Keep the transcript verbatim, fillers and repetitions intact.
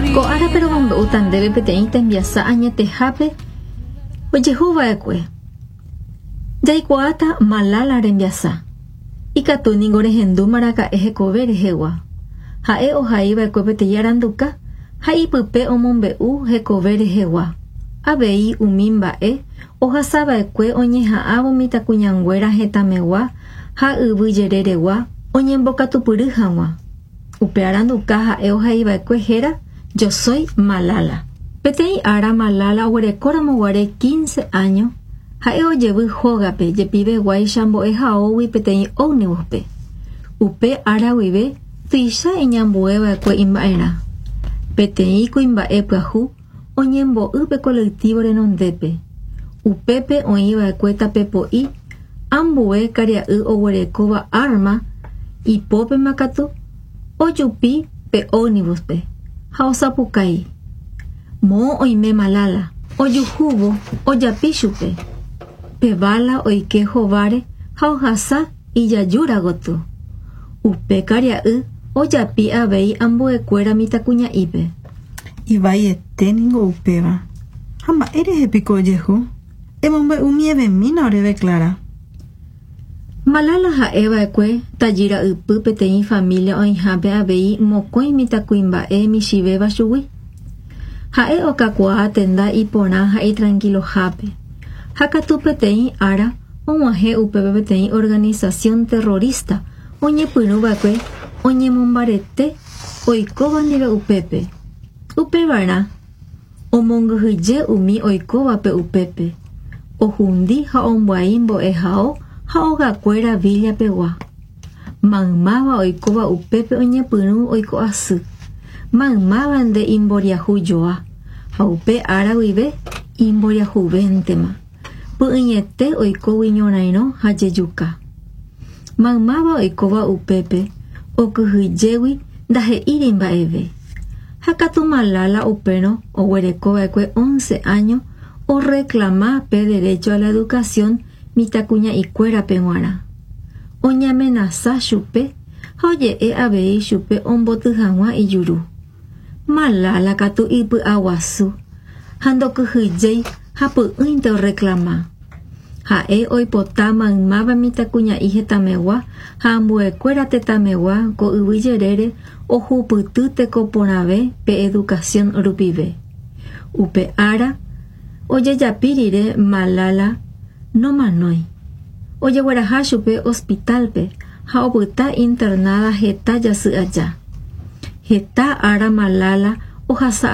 Ko ara pero bombe utan debe petein tembiasa añete jape. Oye juva ekwe. Jaikuata Malala rembiasa. Ikatu ningore hendu maraka eje kobere hewa. Hae o haiba ekwe pete yaranduka. Hai pupe omombe u hekobere hewa. Abei umimba e. Oja saba ekwe onye haabo mitakuñanguera hetamewa. Ha ubu yererewa. Onye mboka tupurijawa. Upe aranduka hae o haiba ekwe jera. Yo soy Malala. Petei ara Malala huerecora moguare quince años. Hae o yebu jogape yepibe guay shambo e haowi petei omnibuspe. Upe ara wibe tuisha eñambueva ekwe imbaera. Petei kuimbae puahu oñembo upe colectivo renondepe. Upepe oiva ekwe tapepoi ambue karia u o huerecoba arma y pope makatu oyupi pe omnibuspe. Haosapukai. Mo oime Malala, oyuhubo, oyapishupe. Pebala oike jovare, haojasa y yayura gotu. Upe karia u, oyapi abei ambue cuera mitacuña ipe. Ibai eteningo upeba. Hama eres epico yehu. Emombe umiebe mina orebe clara. Malala haeva ekwe, tajira upu petei familia oinhabe abei mokoi mitacuimba e mishibeba shuwi. Hae okakua atenda ipona hae tranquilo jape. Hakatu petei ara omahe upepe petei organización terrorista. Oñe punuba kwe, oñe mombarete, oikoba nive upepe. Upebara, omonguhye umi oikoba pe upepe. Ojundi ha ombuaimbo e hao, ha ogakuera villa pewa. Mangmaba oikoba upepe oñe punu oiko asu. Mangmaba de imboriahu yoa. Haupe ara wibe imboriahu ventema. Puñete oiko wiñonaino hayeyuka. Mangmaba oikoba upepe. Okuhuyewi dahe irimba eve. Hakatu Malala upeno o huerecoba ekwe once años o reclama pe derecho a la educación mitacuña y cuera pemuara. Oña amenaza chupe. Oye e abei chupe ombotujanwa y yuru. Malala katu ipu awasu. Hando kuhujei hapu uinto reclama. Hae oipota mangmaba mitacuña ije tamewa. Hambue cuera te tamewa ko ubillerere o juputute koponabe pe educación rupibe. Upe ara. Oye yapirire Malala no manoi. Oye hueraja chupe hospitalpe. Haoputa internada jeta yasu allá. Jeta ara Malala o hasa